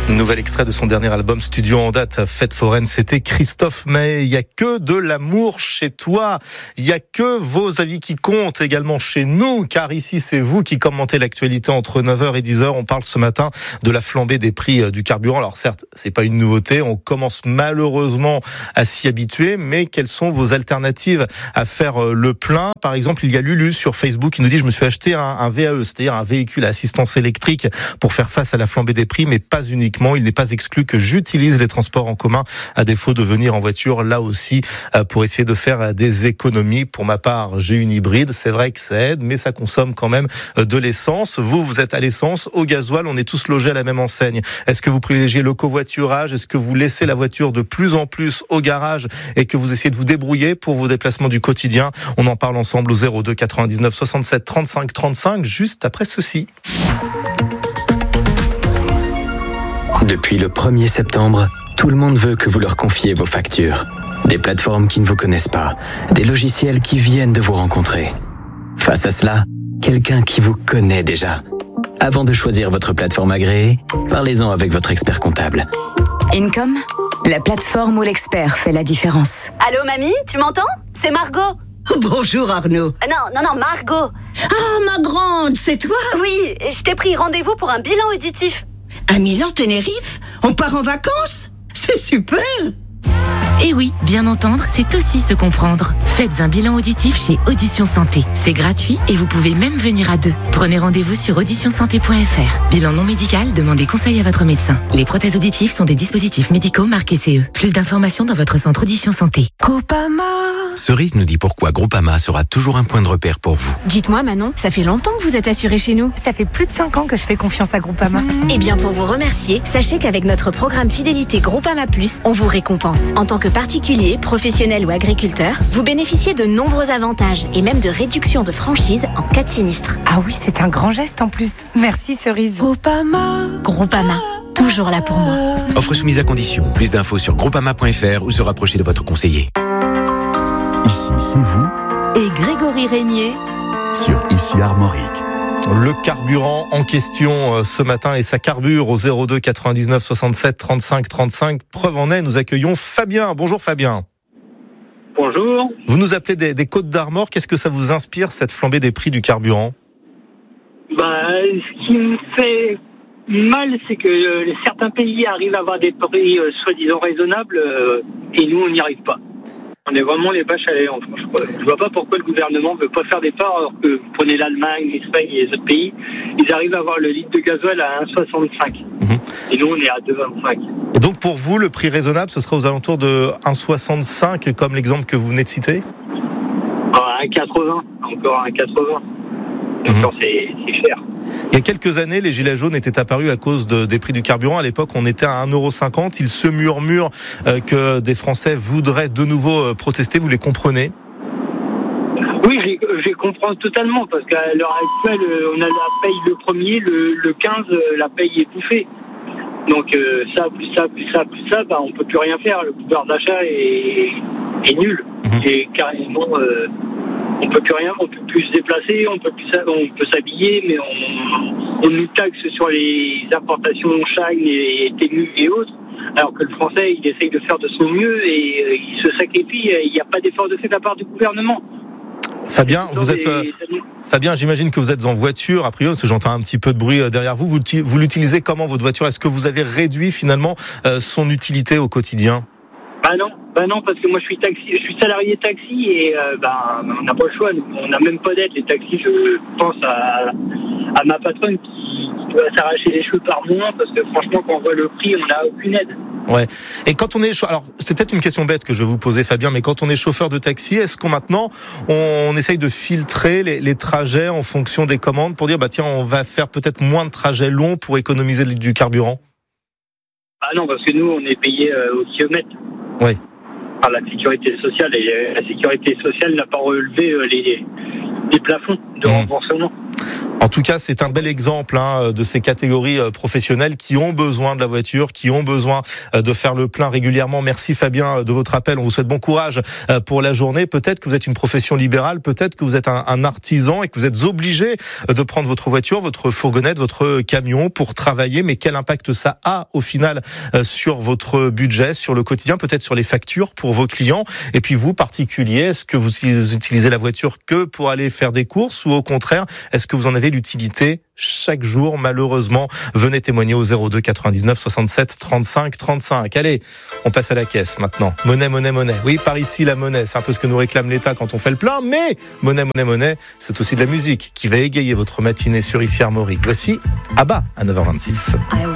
Nouvel extrait de son dernier album studio en date, Fête foraine, c'était Christophe Maé. Il y a que de l'amour chez toi. Il y a que vos avis qui comptent également chez nous, car ici c'est vous qui commentez l'actualité entre 9h et 10h. On parle ce matin de la flambée des prix du carburant. Alors certes, c'est pas une nouveauté, on commence malheureusement à s'y habituer, mais quelles sont vos alternatives à faire le plein? Par exemple, il y a Lulu sur Facebook qui nous dit: je me suis acheté un VAE, c'est-à-dire un véhicule à assistance électrique pour faire face à la flambée des prix, mais pas uniquement. Il n'est pas exclu que j'utilise les transports en commun à défaut de venir en voiture, là aussi, pour essayer de faire des économies. Pour ma part, j'ai une hybride. C'est vrai que ça aide, mais ça consomme quand même de l'essence. Vous êtes à l'essence, au gasoil. On est tous logés à la même enseigne. Est-ce que vous privilégiez le covoiturage? Est-ce que vous laissez la voiture de plus en plus au garage et que vous essayez de vous débrouiller pour vos déplacements du quotidien? On en parle ensemble au 02 99 67 35 35, juste après ceci. Depuis le 1er septembre, tout le monde veut que vous leur confiez vos factures. Des plateformes qui ne vous connaissent pas, des logiciels qui viennent de vous rencontrer. Face à cela, quelqu'un qui vous connaît déjà. Avant de choisir votre plateforme agréée, parlez-en avec votre expert comptable. Income, la plateforme où l'expert fait la différence. Allô mamie, tu m'entends? C'est Margot. Bonjour Arnaud. Non, Margot. Ah, ma grande, c'est toi? Oui, je t'ai pris rendez-vous pour un bilan auditif. À Milan-Tenerife? On part en vacances? C'est super! Et oui, bien entendre, c'est aussi se comprendre. Faites un bilan auditif chez Audition Santé. C'est gratuit et vous pouvez même venir à deux. Prenez rendez-vous sur auditionsanté.fr. Bilan non médical, demandez conseil à votre médecin. Les prothèses auditives sont des dispositifs médicaux marqués CE. Plus d'informations dans votre centre Audition Santé. Groupama. Cerise nous dit pourquoi Groupama sera toujours un point de repère pour vous. Dites-moi Manon, ça fait longtemps que vous êtes assurée chez nous. Ça fait plus de 5 ans que je fais confiance à Groupama. Eh bien pour vous remercier, sachez qu'avec notre programme fidélité Groupama Plus, on vous récompense. En tant que particulier, professionnel ou agriculteur, vous bénéficiez de nombreux avantages et même de réductions de franchise en cas de sinistre. Ah oui, c'est un grand geste en plus. Merci Cerise. Groupama, toujours là pour moi. Offre soumise à condition. Plus d'infos sur groupama.fr ou se rapprocher de votre conseiller. Ici, c'est vous Et Grégory Régnier sur Ici Armorique. Le carburant en question ce matin et ça carbure au 02 99 67 35 35. Preuve en est, nous accueillons Fabien. Bonjour Fabien. Bonjour. Vous nous appelez des Côtes d'Armor. Qu'est-ce que ça vous inspire, cette flambée des prix du carburant? Ce qui me fait mal, c'est que certains pays arrivent à avoir des prix soi-disant raisonnables et nous, on n'y arrive pas. On est vraiment les vaches à lait en France. Je vois pas pourquoi le gouvernement ne veut pas faire d'efforts alors que vous prenez l'Allemagne, l'Espagne et les autres pays, ils arrivent à avoir le litre de gasoil à 1,65. Et nous, on est à 2,25. Et donc pour vous, le prix raisonnable, ce serait aux alentours de 1,65 comme l'exemple que vous venez de citer? 1,80. Encore 1,80. Donc c'est cher. Il y a quelques années, les gilets jaunes étaient apparus à cause des prix du carburant. À l'époque, on était à 1,50 €. Il se murmure que des Français voudraient de nouveau protester. Vous les comprenez? Oui, je comprends totalement, parce qu'à l'heure actuelle, on a la paye le premier, le 15, la paye est bouffée. Donc ça, on peut plus rien faire. Le pouvoir d'achat est nul. Et carrément... on peut plus rien, on peut plus se déplacer, on peut s'habiller, mais on nous taxe sur les importations Shine et Temu et autres, alors que le Français, il essaye de faire de son mieux et il se sacrifie, il n'y a pas d'effort de fait de la part du gouvernement. Fabien, Fabien, j'imagine que vous êtes en voiture, a priori, parce que j'entends un petit peu de bruit derrière vous. Vous l'utilisez comment, votre voiture? Est-ce que vous avez réduit finalement son utilité au quotidien? Bah non, parce que moi je suis salarié taxi et on n'a pas le choix. On n'a même pas d'aide, les taxis. Je pense à ma patronne qui doit s'arracher les cheveux par mois parce que franchement, quand on voit le prix, on n'a aucune aide. Ouais. Et quand on est alors c'est peut-être une question bête que je vais vous poser, Fabien, mais quand on est chauffeur de taxi, est-ce qu'on maintenant on essaye de filtrer les trajets en fonction des commandes pour dire tiens, on va faire peut-être moins de trajets longs pour économiser du carburant? Ah non, parce que nous on est payé au kilomètre. Oui. Par la sécurité sociale, et la sécurité sociale n'a pas relevé les plafonds de remboursement. En tout cas, c'est un bel exemple de ces catégories professionnelles qui ont besoin de la voiture, qui ont besoin de faire le plein régulièrement. Merci Fabien de votre appel. On vous souhaite bon courage pour la journée. Peut-être que vous êtes une profession libérale, peut-être que vous êtes un artisan et que vous êtes obligé de prendre votre voiture, votre fourgonnette, votre camion pour travailler. Mais quel impact ça a au final sur votre budget, sur le quotidien, peut-être sur les factures pour vos clients. Et puis vous, particulier, est-ce que vous utilisez la voiture que pour aller faire des courses ou au contraire, est-ce que vous en avez l'utilité chaque jour? Malheureusement, venez témoigner au 02 99 67 35 35. Allez, on passe à la caisse maintenant. Monnaie. Oui, par ici la monnaie, c'est un peu ce que nous réclame l'État quand on fait le plein, mais monnaie, c'est aussi de la musique qui va égayer votre matinée sur Ici Armorique. Voici Abba à 9h26.